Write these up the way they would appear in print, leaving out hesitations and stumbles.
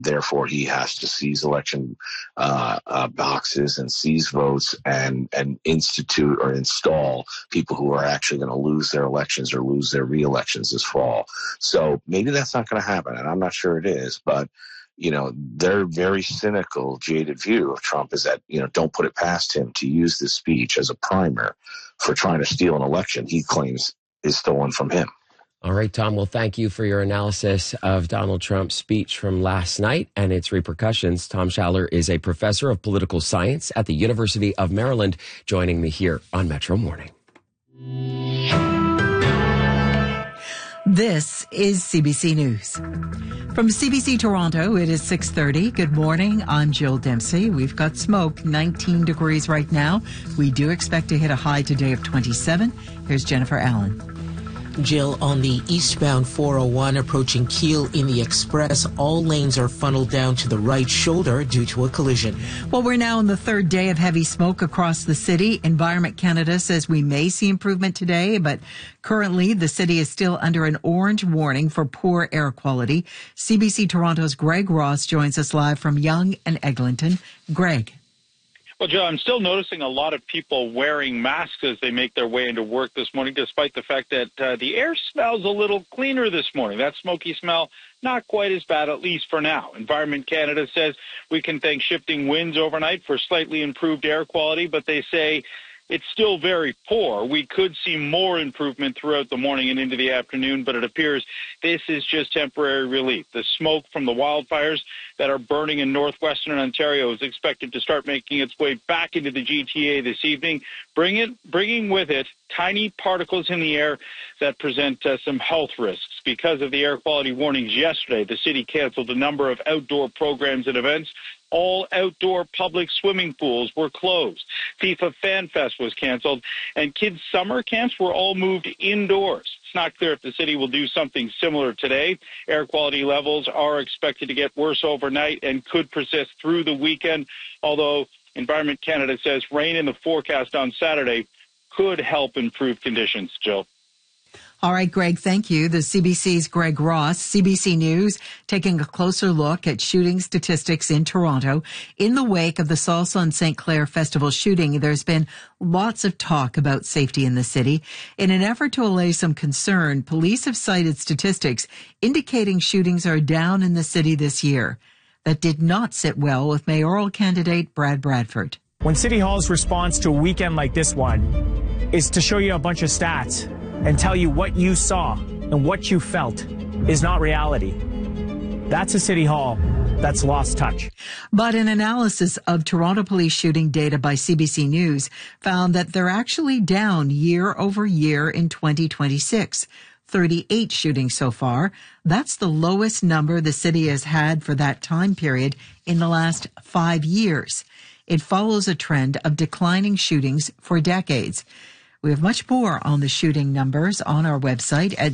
Therefore, he has to seize election boxes and seize votes and institute or install people who are actually going to lose their elections or lose their re-elections this fall. So maybe that's not going to happen, and I'm not sure it is, but their very cynical, jaded view of Trump is that, don't put it past him to use this speech as a primer for trying to steal an election he claims is stolen from him. All right, Tom, well, thank you for your analysis of Donald Trump's speech from last night and its repercussions. Tom Schaller is a professor of political science at the University of Maryland, joining me here on Metro Morning. This is CBC News. From CBC Toronto, it is 6:30. Good morning. I'm Jill Dempsey. We've got smoke, 19 degrees right now. We do expect to hit a high today of 27. Here's Jennifer Allen. Jill, on the eastbound 401 approaching Keele in the Express, all lanes are funneled down to the right shoulder due to a collision. Well, we're now on the third day of heavy smoke across the city. Environment Canada says we may see improvement today, but currently the city is still under an orange warning for poor air quality. CBC Toronto's Greg Ross joins us live from Yonge and Eglinton. Greg. Well, Joe, I'm still noticing a lot of people wearing masks as they make their way into work this morning, despite the fact that the air smells a little cleaner this morning. That smoky smell, not quite as bad, at least for now. Environment Canada says we can thank shifting winds overnight for slightly improved air quality, but they say it's still very poor. We could see more improvement throughout the morning and into the afternoon, but it appears this is just temporary relief. The smoke from the wildfires that are burning in northwestern Ontario is expected to start making its way back into the GTA this evening, bringing with it tiny particles in the air that present some health risks. Because of the air quality warnings yesterday, the city canceled a number of outdoor programs and events. All outdoor public swimming pools were closed. FIFA Fan Fest was canceled, and kids' summer camps were all moved indoors. It's not clear if the city will do something similar today. Air quality levels are expected to get worse overnight and could persist through the weekend, although Environment Canada says rain in the forecast on Saturday could help improve conditions, Jill. All right, Greg, thank you. The CBC's Greg Ross, CBC News, taking a closer look at shooting statistics in Toronto. In the wake of the Salsa and St. Clair Festival shooting, there's been lots of talk about safety in the city. In an effort to allay some concern, police have cited statistics indicating shootings are down in the city this year. That did not sit well with mayoral candidate Brad Bradford. When City Hall's response to a weekend like this one is to show you a bunch of stats and tell you what you saw and what you felt is not reality, that's a City Hall that's lost touch. But an analysis of Toronto police shooting data by CBC News found that they're actually down year over year in 2026. 38 shootings so far. That's the lowest number the city has had for that time period in the last 5 years. It follows a trend of declining shootings for decades. We have much more on the shooting numbers on our website at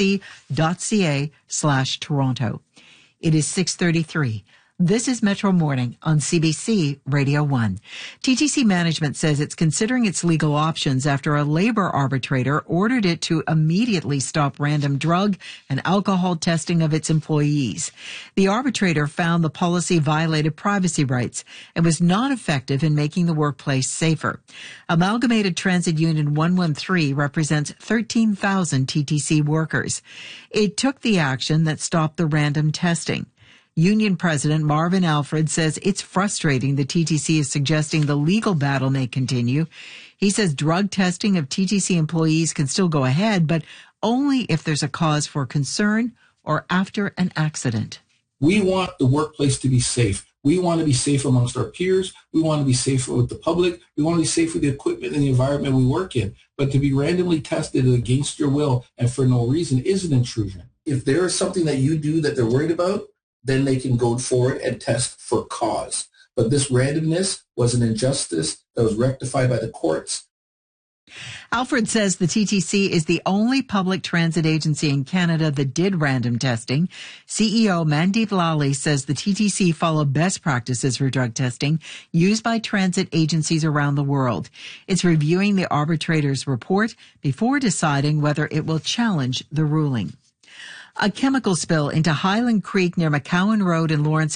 cbc.ca/Toronto. It is 6:33. This is Metro Morning on CBC Radio 1. TTC Management says it's considering its legal options after a labor arbitrator ordered it to immediately stop random drug and alcohol testing of its employees. The arbitrator found the policy violated privacy rights and was not effective in making the workplace safer. Amalgamated Transit Union 113 represents 13,000 TTC workers. It took the action that stopped the random testing. Union President Marvin Alfred says it's frustrating the TTC is suggesting the legal battle may continue. He says drug testing of TTC employees can still go ahead, but only if there's a cause for concern or after an accident. We want the workplace to be safe. We want to be safe amongst our peers. We want to be safe with the public. We want to be safe with the equipment and the environment we work in. But to be randomly tested against your will and for no reason is an intrusion. If there is something that you do that they're worried about, then they can go forward and test for cause. But this randomness was an injustice that was rectified by the courts. Alfred says the TTC is the only public transit agency in Canada that did random testing. CEO Mandeep Lally says the TTC followed best practices for drug testing used by transit agencies around the world. It's reviewing the arbitrator's report before deciding whether it will challenge the ruling. A chemical spill into Highland Creek near McCowan Road in Lawrence